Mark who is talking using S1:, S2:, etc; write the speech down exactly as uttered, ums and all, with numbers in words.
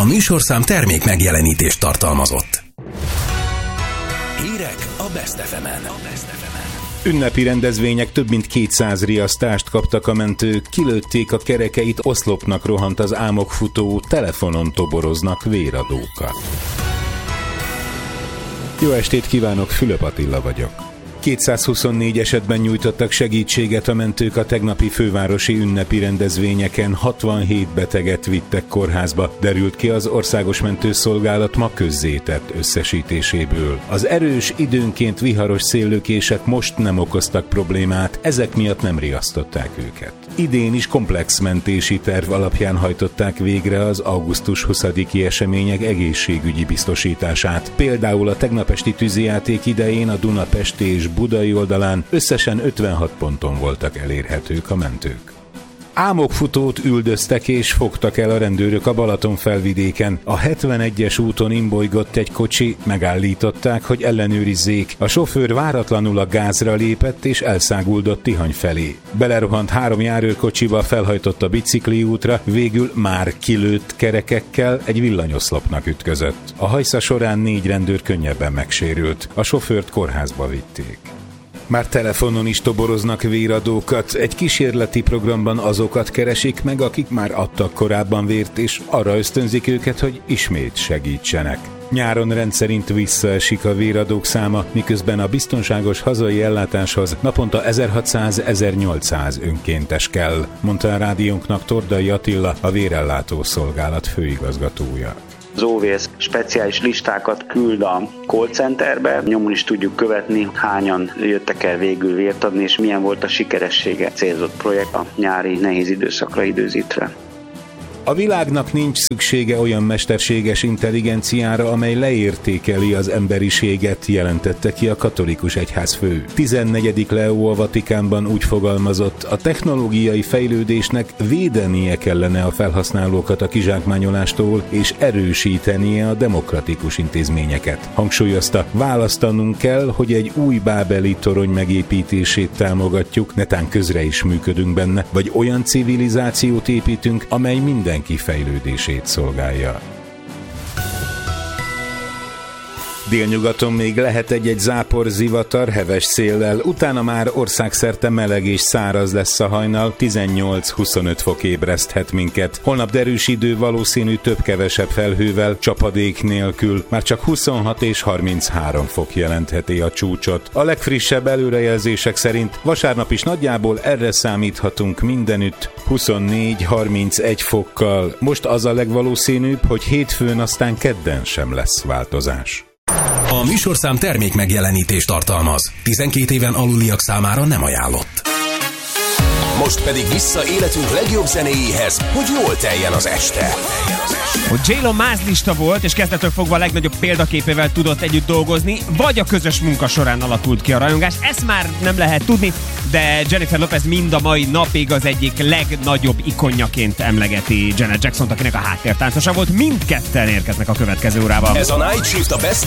S1: műsorszám termék megjelenítést tartalmazott. Hírek a Best ef emen.
S2: Ünnepi rendezvények, több mint kétszáz riasztást kaptak a mentők, kilőtték a kerekeit, oszlopnak rohant az álmokfutó, telefonon toboroznak véradókat. Jó estét kívánok, Fülöp Attila vagyok. kétszázhuszonnégy esetben nyújtottak segítséget a mentők a tegnapi fővárosi ünnepi rendezvényeken, hatvanhét beteget vittek kórházba, derült ki az Országos Mentőszolgálat ma közzétett összesítéséből. Az erős, időnként viharos széllökések most nem okoztak problémát, ezek miatt nem riasztották őket. Idén is komplex mentési terv alapján hajtották végre az augusztus huszadiki események egészségügyi biztosítását. Például a tegnap esti tűzijáték idején a Dunapesti és Budai oldalán összesen ötvenhat ponton voltak elérhetők a mentők. Álmokfutót üldöztek és fogtak el a rendőrök a Balatonfelvidéken. A hetvenegyes úton imbolygott egy kocsi, megállították, hogy ellenőrizzék. A sofőr váratlanul a gázra lépett és elszáguldott Tihany felé. Belerohant három járőrkocsiba, felhajtott a bicikliútra, végül már kilőtt kerekekkel egy villanyoszlopnak ütközött. A hajsza során négy rendőr könnyebben megsérült. A sofőrt kórházba vitték. Már telefonon is toboroznak véradókat. Egy kísérleti programban azokat keresik meg, akik már adtak korábban vért, és arra ösztönzik őket, hogy ismét segítsenek. Nyáron rendszerint visszaesik a véradók száma, miközben a biztonságos hazai ellátáshoz naponta ezerhatszáz-ezernyolcszáz önkéntes kell, mondta a rádiónknak Tordai Attila, a Vérellátó Szolgálat főigazgatója.
S3: Az ó vé es speciális listákat küld a call centerbe, nyomon is tudjuk követni, hányan jöttek el végül vért adni, és milyen volt a sikeressége célzott projekt a nyári nehéz időszakra időzítve.
S2: A világnak nincs szüksége olyan mesterséges intelligenciára, amely leértékeli az emberiséget, jelentette ki a katolikus egyházfő. tizennegyedik Leó a Vatikánban úgy fogalmazott, a technológiai fejlődésnek védenie kellene a felhasználókat a kizsákmányolástól, és erősítenie a demokratikus intézményeket. Hangsúlyozta, választanunk kell, hogy egy új bábeli torony megépítését támogatjuk, netán közre is működünk benne, vagy olyan civilizációt építünk, amely minden kifejlődését szolgálja. Délnyugaton még lehet egy-egy zápor, zivatar, heves széllel, utána már országszerte meleg és száraz lesz a hajnal, tizennyolc-huszonöt fok ébreszthet minket. Holnap derűs idő, valószínű több-kevesebb felhővel, csapadék nélkül, már csak huszonhat és harminchárom fok jelentheti a csúcsot. A legfrissebb előrejelzések szerint vasárnap is nagyjából erre számíthatunk mindenütt, huszonnégy-harmincegy fokkal. Most az a legvalószínűbb, hogy hétfőn aztán kedden sem lesz változás.
S1: A műsorszám termék megjelenítést tartalmaz. tizenkét éven aluliak számára nem ajánlott. Most pedig vissza életünk legjobb zenéjéhez, hogy jól teljen az este.
S4: Hogy J-Lo mázlista volt, és kezdettől fogva a legnagyobb példaképével tudott együtt dolgozni, vagy a közös munka során alakult ki a rajongás, ezt már nem lehet tudni, de Jennifer Lopez mind a mai napig az egyik legnagyobb ikonjaként emlegeti Janet Jacksont, akinek a háttértáncosa volt. Mindketten érkeznek a következő órában.
S1: Ez a Night Shift, a Best